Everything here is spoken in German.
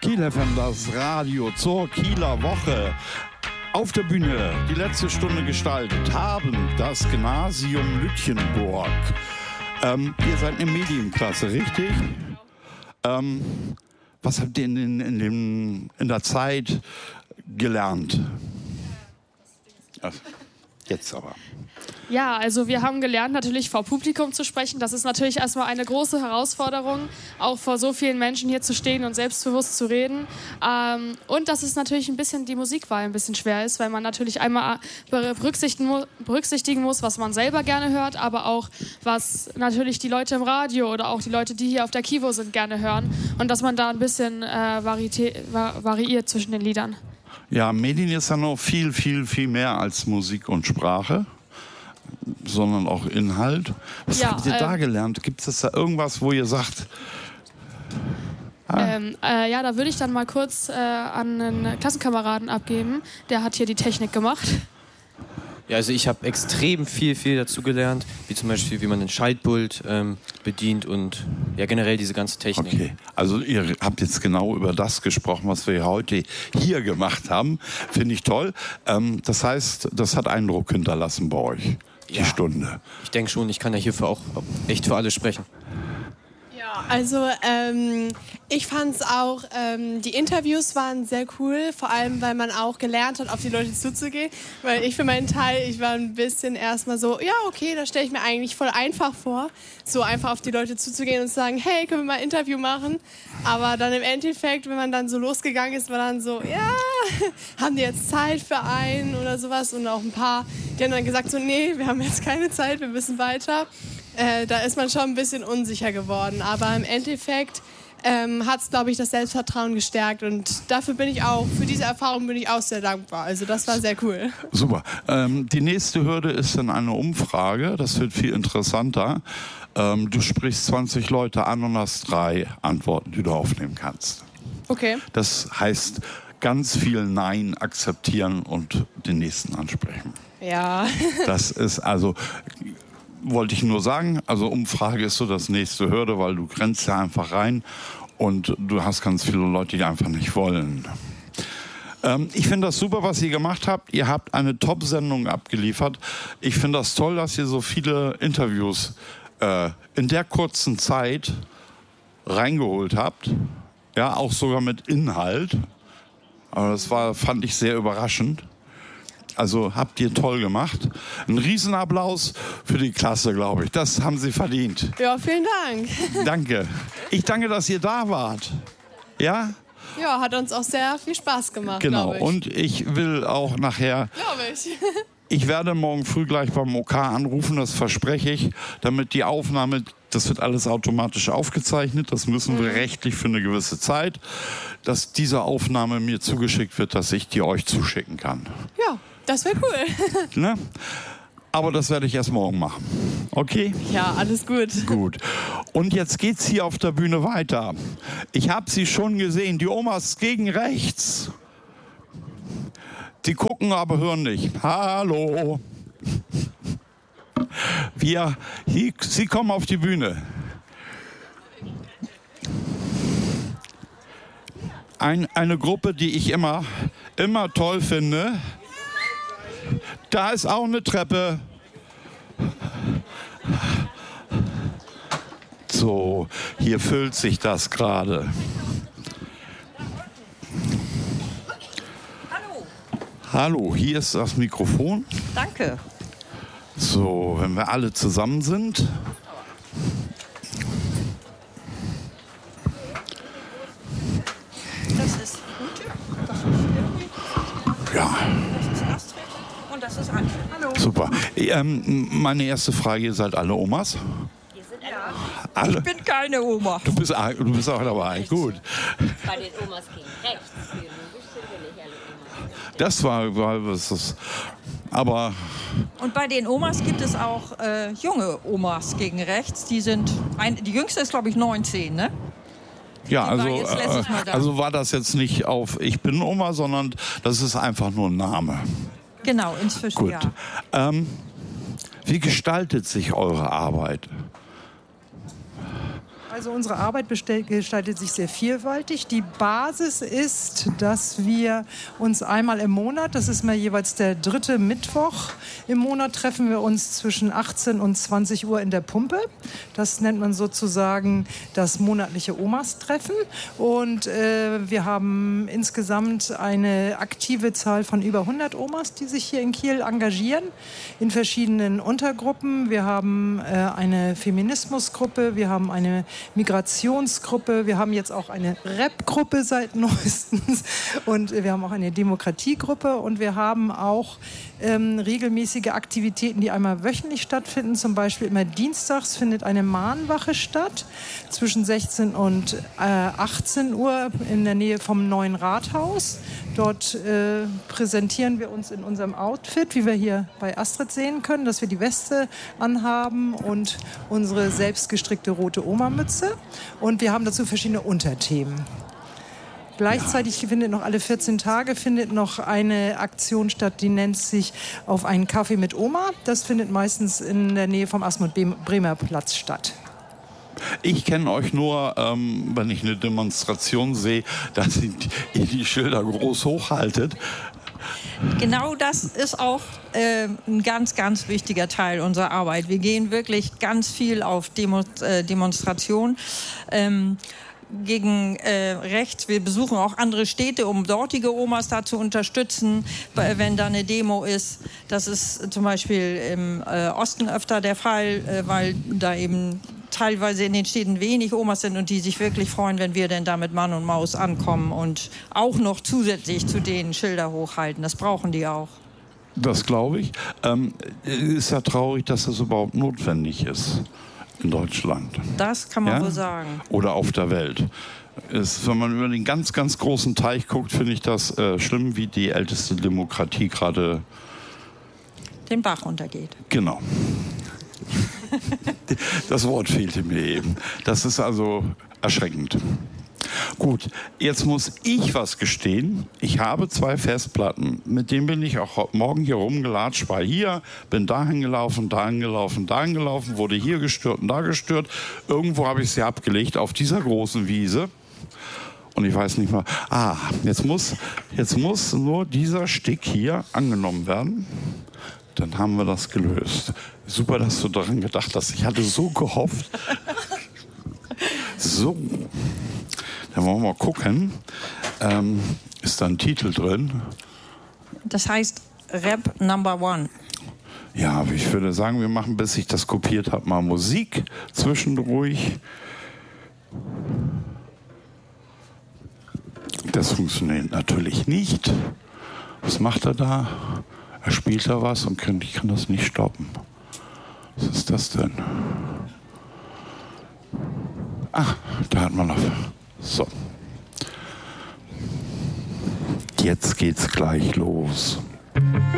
Kiel FM, das Radio zur Kieler Woche. Auf der Bühne die letzte Stunde gestaltet haben das Gymnasium Lütjenburg. Ihr seid eine Medienklasse, richtig? Was habt ihr in der Zeit gelernt? Jetzt aber. Ja, also wir haben gelernt, natürlich vor Publikum zu sprechen. Das ist natürlich erstmal eine große Herausforderung, auch vor so vielen Menschen hier zu stehen und selbstbewusst zu reden. Und dass es natürlich die Musikwahl ein bisschen schwer ist, weil man natürlich einmal berücksichtigen muss, was man selber gerne hört, aber auch, was natürlich die Leute im Radio oder auch die Leute, die hier auf der Kivo sind, gerne hören. Und dass man da ein bisschen variiert zwischen den Liedern. Ja, Medien ist ja noch viel, viel, viel mehr als Musik und Sprache, sondern auch Inhalt. Was habt ihr da gelernt? Gibt es da irgendwas, wo ihr sagt... Ja, da würde ich dann mal kurz an einen Klassenkameraden abgeben. Der hat hier die Technik gemacht. Ja, also ich habe extrem viel dazu gelernt, wie zum Beispiel, wie man den Schaltpult bedient und ja generell diese ganze Technik. Okay, also ihr habt jetzt genau über das gesprochen, was wir heute hier gemacht haben. Finde ich toll. Das heißt, das hat Eindruck hinterlassen bei euch, die Stunde. Ich denke schon, ich kann ja hierfür auch echt für alle sprechen. Also ich fand es auch, die Interviews waren sehr cool, vor allem, weil man auch gelernt hat, auf die Leute zuzugehen. Weil ich für meinen Teil, ich war ein bisschen erstmal so, ja okay, das stelle ich mir eigentlich voll einfach vor, so einfach auf die Leute zuzugehen und zu sagen, hey, können wir mal ein Interview machen? Aber dann im Endeffekt, wenn man dann so losgegangen ist, war dann so, ja, haben die jetzt Zeit für einen oder sowas? Und auch ein paar, die haben dann gesagt so, nee, wir haben jetzt keine Zeit, wir müssen weiter. Da ist man schon ein bisschen unsicher geworden. Aber im Endeffekt hat es, glaube ich, das Selbstvertrauen gestärkt. Und dafür für diese Erfahrung bin ich auch sehr dankbar. Also das war sehr cool. Super. Die nächste Hürde ist dann eine Umfrage. Das wird viel interessanter. Du sprichst 20 Leute an und hast 3 Antworten, die du aufnehmen kannst. Okay. Das heißt, ganz viel Nein akzeptieren und den nächsten ansprechen. Ja. Das ist also... Wollte ich nur sagen, also Umfrage ist so das nächste Hürde, weil du grenzt ja einfach rein und du hast ganz viele Leute, die einfach nicht wollen. Ich finde das super, was ihr gemacht habt. Ihr habt eine Top-Sendung abgeliefert. Ich finde das toll, dass ihr so viele Interviews in der kurzen Zeit reingeholt habt. Ja, auch sogar mit Inhalt. Aber das fand ich sehr überraschend. Also habt ihr toll gemacht. Ein Riesenapplaus für die Klasse, glaube ich. Das haben sie verdient. Ja, vielen Dank. Danke. Ich danke, dass ihr da wart. Ja? Ja, hat uns auch sehr viel Spaß gemacht, genau. glaube ich. Und ich will auch nachher... Glaube ich. Ich werde morgen früh gleich beim OK anrufen, das verspreche ich, damit die Aufnahme, das wird alles automatisch aufgezeichnet, das müssen wir rechtlich für eine gewisse Zeit, dass diese Aufnahme mir zugeschickt wird, dass ich die euch zuschicken kann. Ja. Das wäre cool. Ne? Aber das werde ich erst morgen machen. Okay? Ja, alles gut. Gut. Und jetzt geht's hier auf der Bühne weiter. Ich habe sie schon gesehen, die Omas gegen rechts. Die gucken, aber hören nicht. Hallo. Sie kommen auf die Bühne. Eine Gruppe, die ich immer toll finde. Da ist auch eine Treppe. So, hier füllt sich das gerade. Hallo. Hallo, hier ist das Mikrofon. Danke. So, wenn wir alle zusammen sind. Das ist Ute. Das ist Ja. Das ist Astrid. Und das ist Antje. Hallo. Super. Meine erste Frage, ihr seid alle Omas? Ja. Alle? Ich bin keine Oma. Du bist auch dabei, gut. Bei den Omas gegen rechts. Biologisch sind wir nicht alle Omas. Das war aber... Und bei den Omas gibt es auch junge Omas gegen rechts. Die jüngste ist, glaube ich, 19, ne? Ja, Die war jetzt letztes Mal da. also war das jetzt nicht auf Ich bin Oma, sondern das ist einfach nur ein Name. Genau, inzwischen Gut. ja. Wie gestaltet sich eure Arbeit? Also unsere Arbeit gestaltet sich sehr vielfältig. Die Basis ist, dass wir uns einmal im Monat, das ist mal jeweils der 3. Mittwoch im Monat, treffen wir uns zwischen 18 und 20 Uhr in der Pumpe. Das nennt man sozusagen das monatliche Omas-Treffen. Und wir haben insgesamt eine aktive Zahl von über 100 Omas, die sich hier in Kiel engagieren, in verschiedenen Untergruppen. Wir haben eine Feminismusgruppe, wir haben eine Migrationsgruppe, wir haben jetzt auch eine Rap-Gruppe seit neuestens und wir haben auch eine Demokratiegruppe und wir haben auch regelmäßige Aktivitäten, die einmal wöchentlich stattfinden. Zum Beispiel immer dienstags findet eine Mahnwache statt zwischen 16 und 18 Uhr in der Nähe vom Neuen Rathaus. Dort präsentieren wir uns in unserem Outfit, wie wir hier bei Astrid sehen können, dass wir die Weste anhaben und unsere selbstgestrickte rote Oma-Mütze. Und wir haben dazu verschiedene Unterthemen. Gleichzeitig findet noch alle 14 Tage findet noch eine Aktion statt, die nennt sich Auf einen Kaffee mit Oma. Das findet meistens in der Nähe vom Asmund-Bremer Platz statt. Ich kenne euch nur, wenn ich eine Demonstration sehe, dass ihr die Schilder groß hochhaltet. Genau das ist auch ein ganz, ganz wichtiger Teil unserer Arbeit. Wir gehen wirklich ganz viel auf Demonstrationen. Gegen rechts. Wir besuchen auch andere Städte, um dortige Omas da zu unterstützen, wenn da eine Demo ist. Das ist zum Beispiel im Osten öfter der Fall, weil da eben teilweise in den Städten wenig Omas sind und die sich wirklich freuen, wenn wir denn da mit Mann und Maus ankommen und auch noch zusätzlich zu denen Schilder hochhalten. Das brauchen die auch. Das glaube ich. Ist ja traurig, dass das überhaupt notwendig ist. In Deutschland. Das kann man wohl sagen. Oder auf der Welt. Wenn man über den ganz, ganz großen Teich guckt, finde ich das schlimm, wie die älteste Demokratie gerade den Bach runtergeht. Genau. Das Wort fehlte mir eben. Das ist also erschreckend. Gut, jetzt muss ich was gestehen. Ich habe 2 Festplatten. Mit denen bin ich auch heute Morgen hier rumgelatscht. War hier, bin dahin gelaufen, wurde hier gestört und da gestört. Irgendwo habe ich sie abgelegt auf dieser großen Wiese. Und ich weiß nicht mal, jetzt muss nur dieser Stick hier angenommen werden. Dann haben wir das gelöst. Super, dass du daran gedacht hast. Ich hatte so gehofft. So. Dann wollen wir mal gucken. Ist da ein Titel drin? Das heißt Rap Number 1. Ja, aber ich würde sagen, wir machen, bis ich das kopiert habe, mal Musik zwischendurch. Das funktioniert natürlich nicht. Was macht er da? Er spielt da was und ich kann das nicht stoppen. Was ist das denn? Da hat man noch. So. Jetzt geht's gleich los.